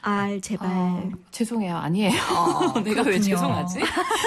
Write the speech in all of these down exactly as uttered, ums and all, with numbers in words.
알 제발. 어, 죄송해요. 아니에요. 어, 내가 왜 죄송하지?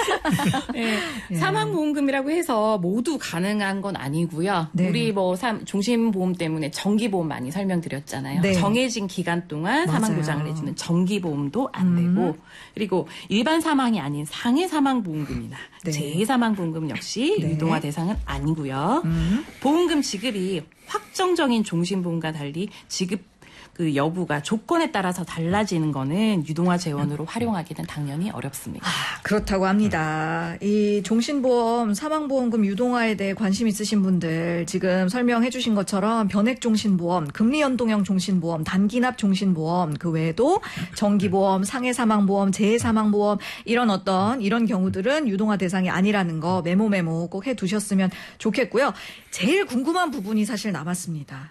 네, 예. 사망보험금이라고 해서 모두 가능한 건 아니고요. 네. 우리 뭐 삼, 종신보험 때문에 정기보험 많이 설명드렸잖아요. 네. 정해진 기간 동안 맞아요. 사망보장을 해주는 정기보험도 안 되고 음. 그리고 일반 사망이 아닌 상해 사망보험금이나 네. 재해 사망보험금 역시 네. 유동화 대상은 아니고요. 음. 보험금 지급이 확정적인 종신보험과 달리 지급 그 여부가 조건에 따라서 달라지는 거는 유동화 재원으로 활용하기는 당연히 어렵습니다. 아, 그렇다고 합니다. 이 종신보험, 사망보험금 유동화에 대해 관심 있으신 분들 지금 설명해 주신 것처럼 변액종신보험, 금리연동형 종신보험, 단기납 종신보험, 그 외에도 정기보험, 상해사망보험, 재해사망보험 이런 어떤 이런 경우들은 유동화 대상이 아니라는 거 메모 메모 꼭 해두셨으면 좋겠고요. 제일 궁금한 부분이 사실 남았습니다.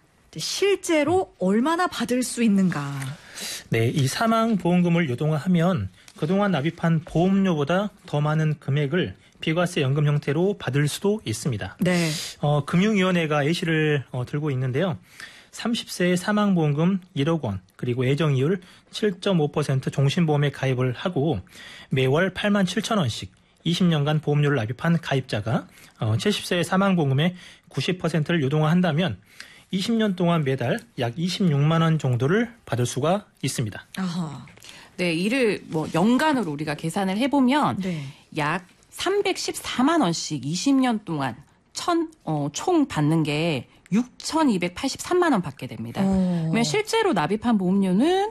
실제로 얼마나 받을 수 있는가? 네, 이 사망보험금을 유동화하면 그동안 납입한 보험료보다 더 많은 금액을 비과세 연금 형태로 받을 수도 있습니다. 네. 어, 금융위원회가 예시를 어, 들고 있는데요. 삼십 세의 사망보험금 일억 원, 그리고 예정이율 칠 점 오 퍼센트 종신보험에 가입을 하고 매월 팔만 칠천 원씩 이십 년간 보험료를 납입한 가입자가 어, 칠십 세의 사망보험금의 구십 퍼센트를 유동화한다면 이십 년 동안 매달 약 이십육만 원 정도를 받을 수가 있습니다. 아하. 네, 이를 뭐 연간으로 우리가 계산을 해보면 네. 약 삼백십사만 원씩 이십 년 동안 천, 어, 총 받는 게 육천이백팔십삼만 원 받게 됩니다. 어. 그러면 실제로 납입한 보험료는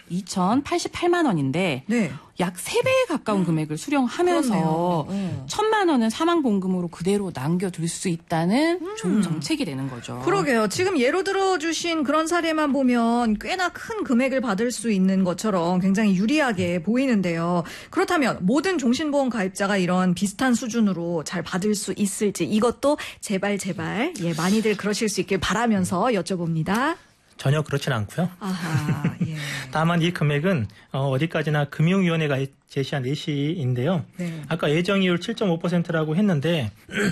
이천팔십팔만 원인데 네. 약 세 배에 가까운 금액을 수령하면서 그렇네요. 어. 천만 원은 사망보험금으로 그대로 남겨둘 수 있다는 음. 좋은 정책이 되는 거죠. 그러게요. 지금 예로 들어주신 그런 사례만 보면 꽤나 큰 금액을 받을 수 있는 것처럼 굉장히 유리하게 보이는데요. 그렇다면 모든 종신보험 가입자가 이런 비슷한 수준으로 잘 받을 수 있을지 이것도 제발 제발 예 많이들 그러실 수 있길 바라면서 여쭤봅니다. 전혀 그렇진 않고요. 아하, 예. 다만 이 금액은 어, 어디까지나 금융위원회가 제시한 예시인데요. 네. 아까 예정이율 칠 점 오 퍼센트라고 했는데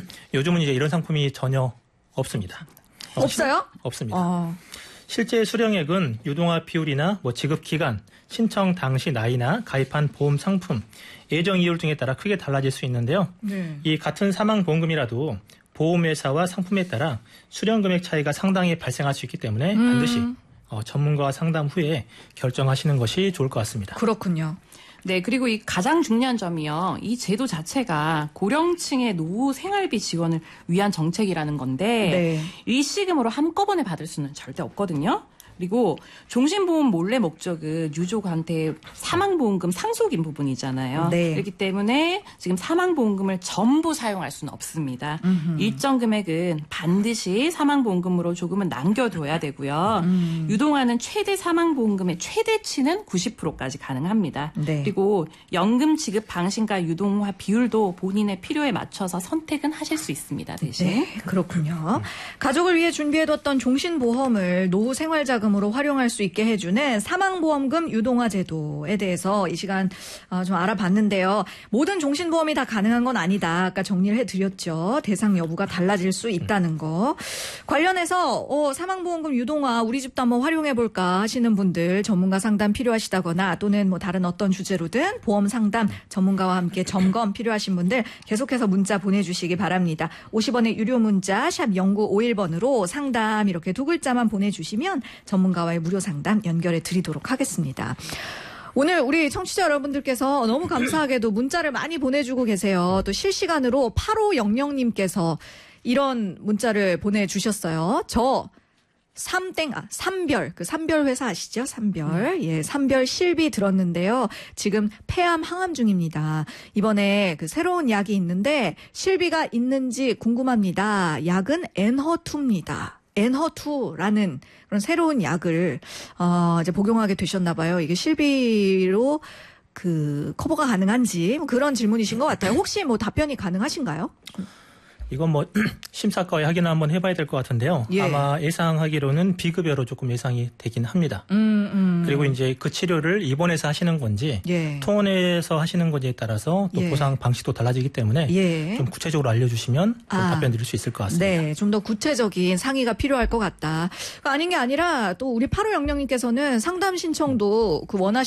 요즘은 이제 이런 상품이 전혀 없습니다. 어, 없어요? 실, 없습니다. 어. 실제 수령액은 유동화 비율이나 뭐 지급 기간, 신청 당시 나이나 가입한 보험 상품, 예정이율 등에 따라 크게 달라질 수 있는데요. 네. 이 같은 사망보험금이라도 보험회사와 상품에 따라 수령 금액 차이가 상당히 발생할 수 있기 때문에 음. 반드시 어, 전문가와 상담 후에 결정하시는 것이 좋을 것 같습니다. 그렇군요. 네, 그리고 이 가장 중요한 점이요. 이 제도 자체가 고령층의 노후 생활비 지원을 위한 정책이라는 건데 네. 일시금으로 한꺼번에 받을 수는 절대 없거든요. 그리고 종신보험 몰래 목적은 유족한테 사망보험금 상속인 부분이잖아요. 네. 그렇기 때문에 지금 사망보험금을 전부 사용할 수는 없습니다. 음흠. 일정 금액은 반드시 사망보험금으로 조금은 남겨둬야 되고요. 음. 유동화는 최대 사망보험금의 최대치는 구십 퍼센트까지 가능합니다. 네. 그리고 연금 지급 방식과 유동화 비율도 본인의 필요에 맞춰서 선택은 하실 수 있습니다. 대신. 네, 그렇군요. 가족을 위해 준비해뒀던 종신보험을 노후 생활자금으로 활용할 수 있게 해주는 사망보험금 유동화 제도에 대해서 이 시간 좀 알아봤는데요. 모든 종신보험이 다 가능한 건 아니다. 아까 정리를 해드렸죠. 대상 여부가 달라질 수 있다는 거. 관련해서 어, 사망보험금 유동화 우리 집도 한번 활용해볼까 하시는 분들 전문가 상담 필요하시다거나 또는 뭐 다른 어떤 주제로든 보험 상담 전문가와 함께 점검 필요하신 분들 계속해서 문자 보내주시기 바랍니다. 오십 원의 유료 문자 샵 공구오일 번으로 상담 이렇게 두 글자만 보내주시면 전문가와의 무료 상담 연결해 드리도록 하겠습니다. 오늘 우리 청취자 여러분들께서 너무 감사하게도 문자를 많이 보내주고 계세요. 또 실시간으로 팔오영영님께서 이런 문자를 보내주셨어요. 저 삼땡, 아, 삼별, 그 삼별 회사 아시죠? 삼별. 예, 삼별 실비 들었는데요. 지금 폐암 항암 중입니다. 이번에 그 새로운 약이 있는데 실비가 있는지 궁금합니다. 약은 엔허투입니다. 엔허투라는 그런 새로운 약을, 어, 이제 복용하게 되셨나 봐요. 이게 실비로 그 커버가 가능한지 뭐 그런 질문이신 것 같아요. 혹시 뭐 답변이 가능하신가요? 이건 뭐 심사과에 확인을 한번 해봐야 될 것 같은데요. 예. 아마 예상하기로는 비급여로 조금 예상이 되긴 합니다. 음, 음. 그리고 이제 그 치료를 입원해서 하시는 건지 예. 통원에서 하시는 건지에 따라서 또 예. 보상 방식도 달라지기 때문에 예. 좀 구체적으로 알려주시면 좀 아. 답변 드릴 수 있을 것 같습니다. 네, 좀 더 구체적인 상의가 필요할 것 같다. 아닌 게 아니라 또 우리 팔오영영님께서는 상담 신청도 그 원하시